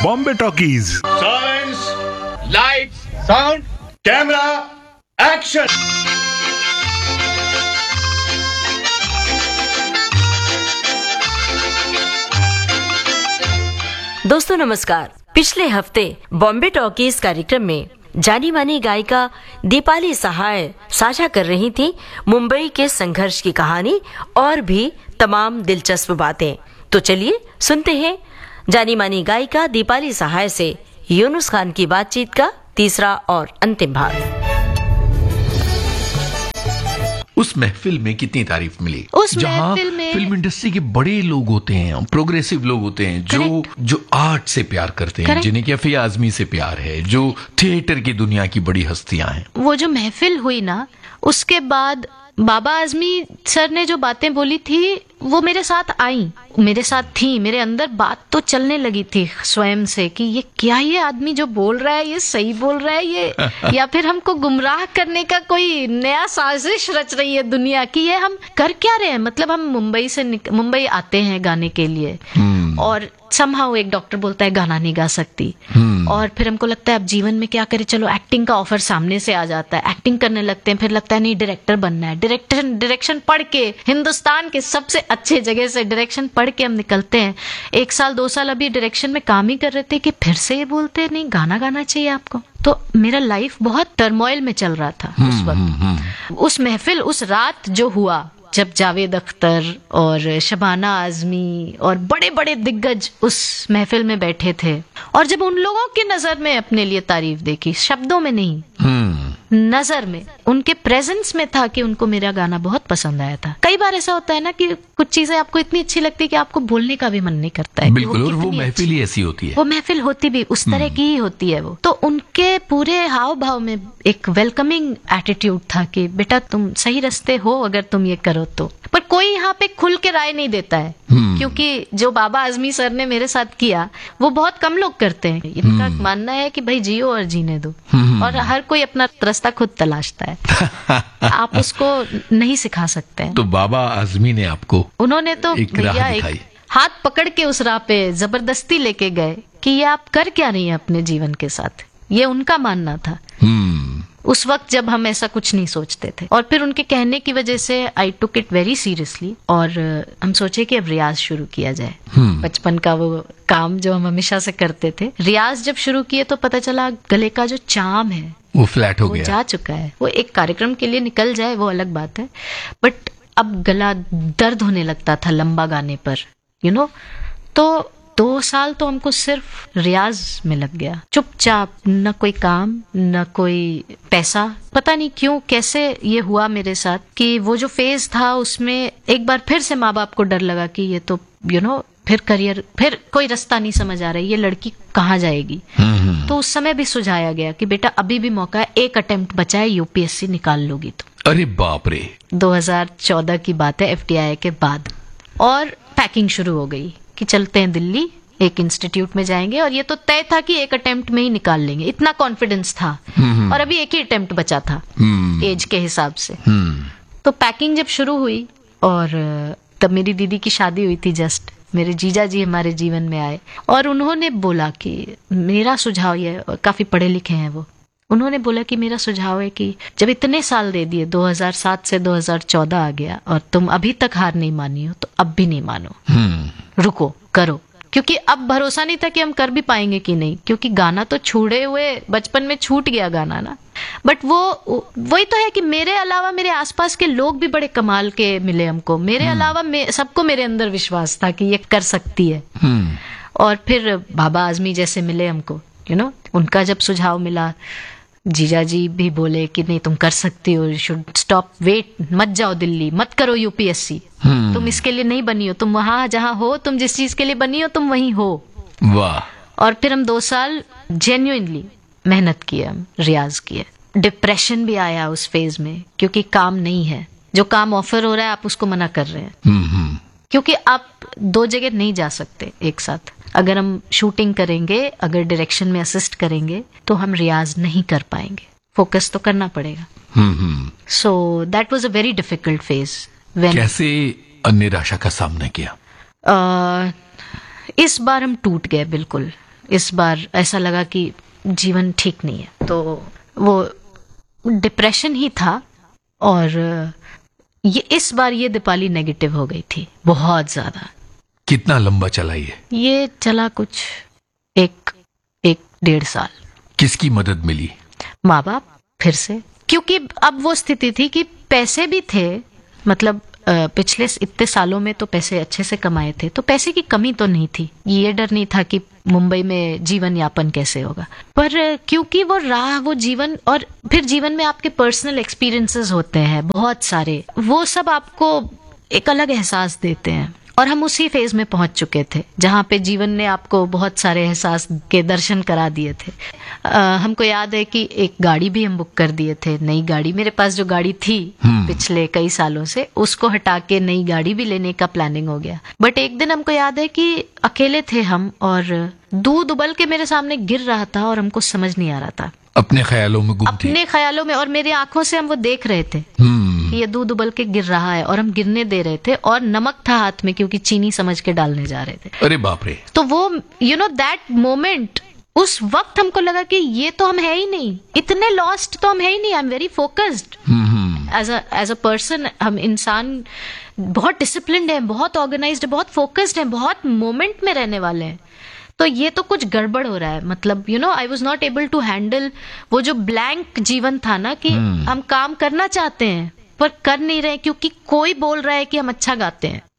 Bombay talkies. Silence, lights, sound, camera, action. दोस्तों नमस्कार। पिछले हफ्ते बॉम्बे टॉकीज कार्यक्रम में जानी मानी गायिका दीपाली सहाय साझा कर रही थी मुंबई के संघर्ष की कहानी और भी तमाम दिलचस्प बातें। तो चलिए सुनते हैं जानी मानी गायिका दीपाली सहाय से यूनुस खान की बातचीत का तीसरा और अंतिम भाग। उस महफिल में कितनी तारीफ मिली, जहाँ फिल्म इंडस्ट्री के बड़े लोग होते हैं, प्रोग्रेसिव लोग होते हैं, जो आर्ट से प्यार करते हैं, जिन्हें कैफिया आजमी से प्यार है, जो थिएटर की दुनिया की बड़ी हस्तियां हैं। वो जो महफिल हुई ना, उसके बाद बाबा आजमी सर ने जो बातें बोली थी वो मेरे साथ आई, मेरे साथ थी, मेरे अंदर बात तो चलने लगी थी स्वयं से कि ये क्या, ये आदमी जो बोल रहा है ये सही बोल रहा है ये या फिर हमको गुमराह करने का कोई नया साजिश रच रही है दुनिया की, ये हम कर क्या रहे हैं। मतलब हम मुंबई आते हैं गाने के लिए और समहाउ एक डॉक्टर बोलता है गाना नहीं गा सकती, और फिर हमको लगता है अब जीवन में क्या करें, चलो एक्टिंग का ऑफर सामने से आ जाता है, एक्टिंग करने लगते हैं, फिर लगता है नहीं डायरेक्टर बनना है, डायरेक्शन पढ़ के हिंदुस्तान के सबसे अच्छे जगह से डायरेक्शन पढ़ के हम निकलते हैं। 1 साल 2 साल अभी डायरेक्शन में काम ही कर रहे थे कि फिर से ये बोलते हैं नहीं गाना गाना चाहिए आपको। तो मेरा लाइफ बहुत टर्मोइल में चल रहा था उस वक्त। उस महफिल, उस रात जो हुआ, जब जावेद अख्तर और शबाना आजमी और बड़े बड़े दिग्गज उस महफिल में बैठे थे, और जब उन लोगों की नजर में अपने लिए तारीफ देखी, शब्दों में नहीं, नजर में, उनके प्रेजेंस में था कि उनको मेरा गाना बहुत पसंद आया था। कई बार ऐसा होता है ना कि कुछ चीजें आपको इतनी अच्छी लगती है कि आपको बोलने का भी मन नहीं करता है। बिल्कुल, और वो महफिल ही ऐसी होती है, वो महफिल होती भी उस तरह की ही होती है वो। तो उनके पूरे हाव भाव में एक वेलकमिंग एटीट्यूड था कि बेटा तुम सही रास्ते हो अगर तुम ये करो तो। पर कोई यहाँ पे खुल के राय नहीं देता है, क्योंकि जो बाबा आजमी सर ने मेरे साथ किया वो बहुत कम लोग करते हैं। इनका मानना है कि भाई जियो और जीने दो, और हर कोई अपना रास्ता खुद तलाशता है, आप उसको नहीं सिखा सकते हैं। तो बाबा आजमी ने आपको, उन्होंने तो भैया एक हाथ पकड़ के उस राह पे जबरदस्ती लेके गए कि ये आप कर क्या रही हैं अपने जीवन के साथ, ये उनका मानना था उस वक्त जब हम ऐसा कुछ नहीं सोचते थे। और फिर उनके कहने की वजह से आई टुक इट वेरी सीरियसली, और हम सोचे कि अब रियाज शुरू किया जाए। बचपन का वो काम जो हम हमेशा से करते थे, रियाज जब शुरू किए तो पता चला गले का जो चाम है वो फ्लैट हो गया, जा चुका है। वो एक कार्यक्रम के लिए निकल जाए वो अलग बात है, बट अब गला दर्द होने लगता था लंबा गाने पर, तो 2 साल तो हमको सिर्फ रियाज में लग गया, चुपचाप, न कोई काम न कोई पैसा। पता नहीं क्यों कैसे ये हुआ मेरे साथ कि वो जो फेज था उसमें एक बार फिर से माँ बाप को डर लगा कि ये तो फिर करियर, फिर कोई रास्ता नहीं समझ आ रहा है, ये लड़की कहाँ जाएगी। तो उस समय भी सुझाया गया कि बेटा अभी भी मौका है, एक अटेम्प्ट बचा है, यूपीएससी निकाल लोगी तो। अरे बाप रे, 2014 की बात है, एफटीआई के बाद। और पैकिंग शुरू हो गई कि चलते हैं दिल्ली, एक इंस्टीट्यूट में जाएंगे, और ये तो तय था कि एक अटेम्प्ट में ही निकाल लेंगे, इतना कॉन्फिडेंस था। और अभी एक ही अटेम्प्ट बचा था एज के हिसाब से। तो पैकिंग जब शुरू हुई, और तब मेरी दीदी की शादी हुई थी जस्ट, मेरे जीजा जी हमारे जीवन में आए, और उन्होंने बोला कि मेरा सुझाव ये, काफी पढ़े लिखे हैं वो, उन्होंने बोला कि मेरा सुझाव है कि जब इतने साल दे दिए, 2007 से 2014 आ गया और तुम अभी तक हार नहीं मानी हो, तो अब भी नहीं मानो, रुको, करो। क्योंकि अब भरोसा नहीं था कि हम कर भी पाएंगे कि नहीं, क्योंकि गाना तो छूटे हुए बचपन में छूट गया गाना ना। बट वही तो है कि मेरे अलावा मेरे आसपास के लोग भी बड़े कमाल के मिले हमको, मेरे अलावा सबको मेरे अंदर विश्वास था कि ये कर सकती है। और फिर बाबा आजमी जैसे मिले हमको, उनका जब सुझाव मिला, जीजा जी भी बोले कि नहीं तुम कर सकती हो, यू शुड स्टॉप, वेट, मत जाओ दिल्ली, मत करो यूपीएससी, तुम इसके लिए नहीं बनी हो, तुम वहां जहां हो, तुम जिस चीज के लिए बनी हो तुम वहीं हो। वाह। और फिर हम 2 साल जेन्युइनली मेहनत किए, हम रियाज किए। डिप्रेशन भी आया उस फेज में, क्योंकि काम नहीं है, जो काम ऑफर हो रहा है आप उसको मना कर रहे हैं, क्योंकि आप 2 जगह नहीं जा सकते एक साथ। अगर हम शूटिंग करेंगे, अगर डायरेक्शन में असिस्ट करेंगे, तो हम रियाज नहीं कर पाएंगे, फोकस तो करना पड़ेगा। So that was a very difficult phase. कैसे निराशा का सामना किया? इस बार हम टूट गए बिल्कुल। इस बार ऐसा लगा कि जीवन ठीक नहीं है, तो वो डिप्रेशन ही था। और ये इस बार ये दीपाली नेगेटिव हो गई थी बहुत ज्यादा। कितना लंबा चला ये चला कुछ एक 1.5 साल। किसकी मदद मिली? माँ बाप फिर से, क्योंकि अब वो स्थिति थी कि पैसे भी थे, मतलब पिछले इतने सालों में तो पैसे अच्छे से कमाए थे, तो पैसे की कमी तो नहीं थी। ये डर नहीं था कि मुंबई में जीवन यापन कैसे होगा, पर क्योंकि वो जीवन, और फिर जीवन में आपके पर्सनल एक्सपीरियंसेस होते हैं बहुत सारे, वो सब आपको एक अलग एहसास देते हैं। और हम उसी फेज में पहुंच चुके थे जहां पे जीवन ने आपको बहुत सारे एहसास के दर्शन करा दिए थे। हमको याद है कि एक गाड़ी भी हम बुक कर दिए थे, नई गाड़ी। मेरे पास जो गाड़ी थी पिछले कई सालों से, उसको हटा के नई गाड़ी भी लेने का प्लानिंग हो गया। बट एक दिन हमको याद है कि अकेले थे हम, और दूध उबल के मेरे सामने गिर रहा था और हमको समझ नहीं आ रहा था। अपने ख्यालों में गुम थे। अपने ख्यालों में, और मेरी आंखों से हम वो देख रहे थे कि ये दूध उबल के गिर रहा है, और हम गिरने दे रहे थे, और नमक था हाथ में क्योंकि चीनी समझ के डालने जा रहे थे। अरे बाप रे। तो वो दैट मोमेंट, उस वक्त हमको लगा कि ये तो हम है ही नहीं, इतने लॉस्ट तो हम है ही नहीं। I am very focused as a person. हम इंसान बहुत डिसिप्लिन्ड है, बहुत ऑर्गेनाइज्ड है, बहुत फोकस्ड है, बहुत मोमेंट में रहने वाले हैं। तो ये तो कुछ गड़बड़ हो रहा है। मतलब I was not able to handle वो जो ब्लैंक जीवन था ना, कि हम काम करना चाहते हैं पर कर नहीं रहे, क्योंकि कोई बोल रहा है कि हम अच्छा गाते हैं,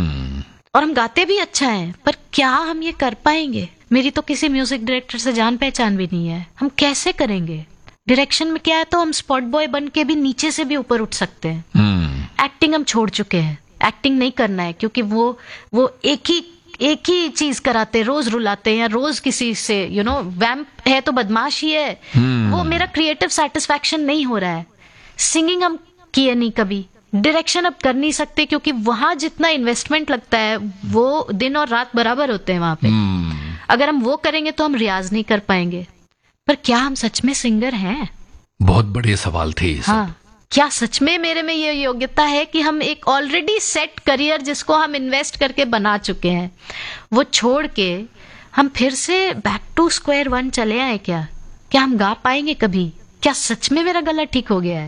और हम गाते भी अच्छा है, पर क्या हम ये कर पाएंगे? मेरी तो किसी म्यूजिक डायरेक्टर से जान पहचान भी नहीं है, हम कैसे करेंगे? डायरेक्शन में क्या है, तो हम स्पॉट बॉय बन के भी नीचे से भी ऊपर उठ सकते हैं। एक्टिंग हम छोड़ चुके हैं, एक्टिंग नहीं करना है, क्योंकि वो एक ही चीज कराते, रोज रुलाते हैं, या रोज किसी से वैम्प है तो बदमाश ही है। वो मेरा क्रिएटिव सेटिस्फैक्शन नहीं हो रहा है। सिंगिंग हम किए नहीं कभी, डायरेक्शन अब कर नहीं सकते, क्योंकि वहां जितना इन्वेस्टमेंट लगता है वो दिन और रात बराबर होते हैं वहां पे। अगर हम वो करेंगे तो हम रियाज नहीं कर पाएंगे। पर क्या हम सच में सिंगर हैं? बहुत बड़े सवाल थे ये सब। हाँ, क्या सच में मेरे में ये योग्यता है कि हम एक ऑलरेडी सेट करियर जिसको हम इन्वेस्ट करके बना चुके हैं, वो छोड़ के हम फिर से बैक टू स्क्वायर वन चले आए? क्या हम गा पाएंगे कभी? क्या सच में मेरा गला ठीक हो गया है?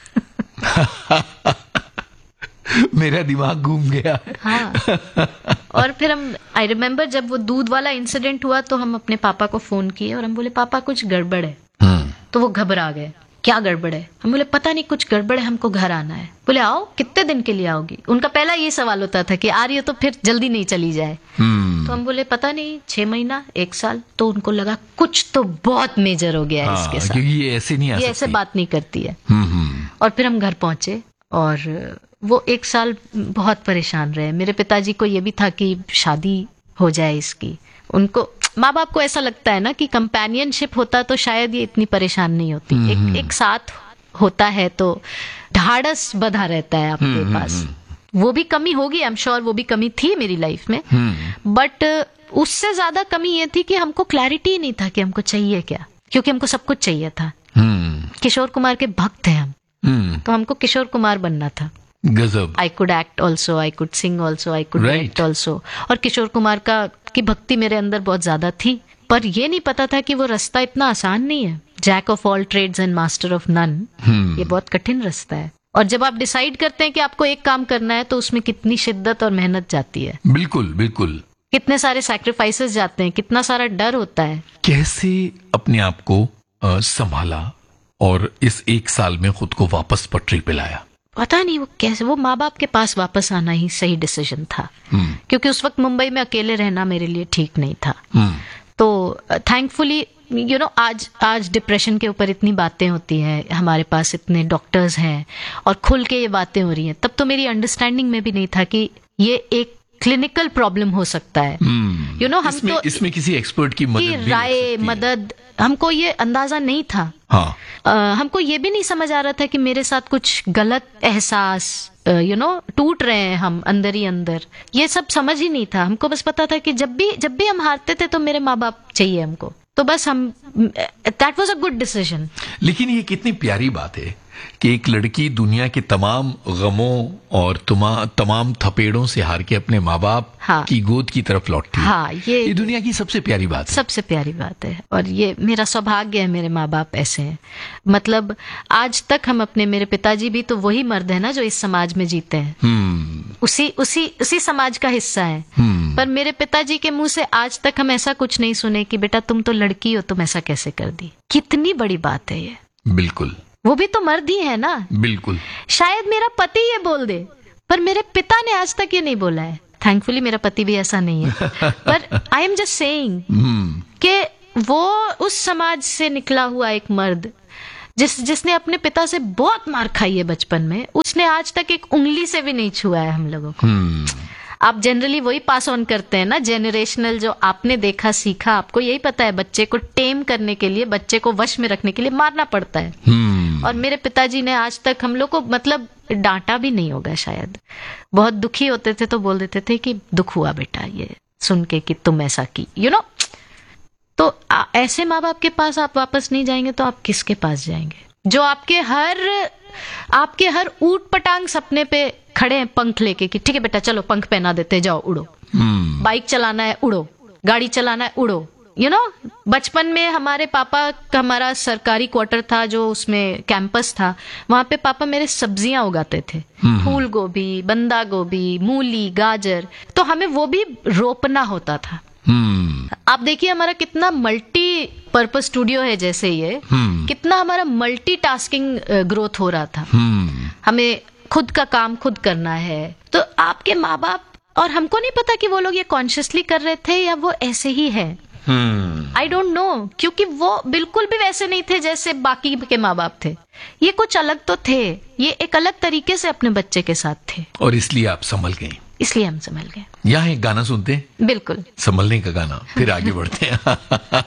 मेरा दिमाग घूम गया। हाँ। और फिर आई रिमेम्बर जब वो दूध वाला इंसिडेंट हुआ, तो हम अपने पापा को फोन किए और हम बोले, पापा कुछ गड़बड़ है। तो वो घबरा गए, क्या गड़बड़ है? हम बोले पता नहीं, कुछ गड़बड़ है, हमको घर आना है। बोले आओ, कितने दिन के लिए आओगी? उनका पहला ये सवाल होता था कि आ रही हो तो फिर जल्दी नहीं चली जाए। तो हम बोले पता नहीं, 6 महीना, 1 साल। तो उनको लगा कुछ तो बहुत मेजर हो गया है इसके साथ, क्योंकि ये ऐसे नहीं आ सकती, ये ऐसे बात नहीं करती है। और फिर हम घर पहुंचे, और वो 1 साल बहुत परेशान रहे। मेरे पिताजी को ये भी था कि शादी हो जाए इसकी। उनको, माँ बाप को ऐसा लगता है ना कि कंपेनियनशिप होता तो शायद ये इतनी परेशान नहीं होती। एक साथ होता है तो ढाढ़स बधा रहता है आपके पास। वो भी कमी होगी, आई एम श्योर वो भी कमी थी मेरी लाइफ में, बट उससे ज्यादा कमी ये थी कि हमको क्लैरिटी नहीं था कि हमको चाहिए क्या, क्योंकि हमको सब कुछ चाहिए था। किशोर कुमार के भक्त हैं हम, तो हमको किशोर कुमार बनना था। गजब। I could act also, I could sing also, I could write also. और किशोर कुमार की भक्ति मेरे अंदर बहुत ज्यादा थी, पर ये नहीं पता था कि वो रास्ता इतना आसान नहीं है। Jack of all trades and master of none, ये बहुत कठिन रास्ता है। और जब आप डिसाइड करते हैं कि आपको एक काम करना है, तो उसमें कितनी शिद्दत और मेहनत जाती है। बिल्कुल बिल्कुल। कितने सारे सैक्रिफाइसेस जाते हैं, कितना सारा डर होता है। कैसे अपने आप को संभाला और इस 1 साल में खुद को वापस पटरी पे लाया? पता नहीं वो कैसे, वो माँ बाप के पास वापस आना ही सही डिसीजन था, क्योंकि उस वक्त मुंबई में अकेले रहना मेरे लिए ठीक नहीं था। तो थैंकफुली आज डिप्रेशन के ऊपर इतनी बातें होती हैं, हमारे पास इतने डॉक्टर्स हैं और खुल के ये बातें हो रही हैं। तब तो मेरी अंडरस्टैंडिंग में भी नहीं था कि ये एक क्लिनिकल प्रॉब्लम हो सकता है। हम तो इसमें किसी एक्सपर्ट की मदद हमको ये अंदाजा नहीं था। हाँ। हमको ये भी नहीं समझ आ रहा था कि मेरे साथ कुछ गलत एहसास टूट रहे हैं हम अंदर ही अंदर, ये सब समझ ही नहीं था। हमको बस पता था कि जब भी हम हारते थे तो मेरे माँ बाप चाहिए हमको, तो बस हम that was a good decision. लेकिन ये कितनी प्यारी बात है कि एक लड़की दुनिया के तमाम गमों और तमाम थपेड़ों से हार के अपने माँ बाप हाँ। की गोद की तरफ लौटती है। हाँ, ये दुनिया की सबसे प्यारी बात है। सबसे प्यारी बात है, और ये मेरा सौभाग्य है, मेरे माँ बाप ऐसे हैं। मतलब आज तक हम अपने, मेरे पिताजी भी तो वही मर्द है ना जो इस समाज में जीते हैं, उसी समाज का हिस्सा है। पर मेरे पिताजी के मुंह से आज तक हम ऐसा कुछ नहीं सुने कि बेटा तुम तो लड़की हो, तुम ऐसा कैसे कर दी। कितनी बड़ी बात है ये। बिल्कुल, वो भी तो मर्द ही है ना। बिल्कुल, शायद मेरा पति ये बोल दे, पर मेरे पिता ने आज तक ये नहीं बोला है। थैंकफुली मेरा पति भी ऐसा नहीं है। पर आई एम जस्ट सेइंग कि वो उस समाज से निकला हुआ एक मर्द जिसने अपने पिता से बहुत मार खाई है बचपन में, उसने आज तक एक उंगली से भी नहीं छुआ है हम लोगों को। आप जनरली वही पास ऑन करते हैं ना, जेनरेशनल, जो आपने देखा सीखा। आपको यही पता है बच्चे को टेम करने के लिए, बच्चे को वश में रखने के लिए मारना पड़ता है। और मेरे पिताजी ने आज तक हम लोग को मतलब डांटा भी नहीं होगा शायद। बहुत दुखी होते थे तो बोल देते थे कि दुख हुआ बेटा ये सुन के कि तुम ऐसा की, यू नो। तो ऐसे माँ बाप के पास आप वापस नहीं जाएंगे तो आप किसके पास जाएंगे, जो आपके हर ऊट पटांग सपने पे खड़े हैं पंख लेके कि ठीक है बेटा चलो पंख पहना देते, जाओ उड़ो। बाइक चलाना है उड़ो, गाड़ी चलाना है उड़ो, यू नो। बचपन में हमारे पापा का, हमारा सरकारी क्वार्टर था जो उसमें कैंपस था, वहां पे पापा मेरे सब्जियां उगाते थे, फूल गोभी, बंदा गोभी, मूली, गाजर। तो हमें वो भी रोपना होता था। आप देखिए हमारा कितना मल्टी पर्पस स्टूडियो है, जैसे ये कितना हमारा मल्टीटास्किंग ग्रोथ हो रहा था। हमें खुद का काम खुद करना है। तो आपके माँ बाप, और हमको नहीं पता कि वो लोग ये कॉन्शियसली कर रहे थे या वो ऐसे ही है, आई डोंट नो, क्योंकि वो बिल्कुल भी वैसे नहीं थे जैसे बाकी के माँ बाप थे। ये कुछ अलग तो थे, ये एक अलग तरीके से अपने बच्चे के साथ थे, और इसलिए आप संभल गए। इसलिए हम संभल गए। यहाँ एक गाना सुनते हैं, बिल्कुल, संभलने का गाना, फिर आगे बढ़ते हैं।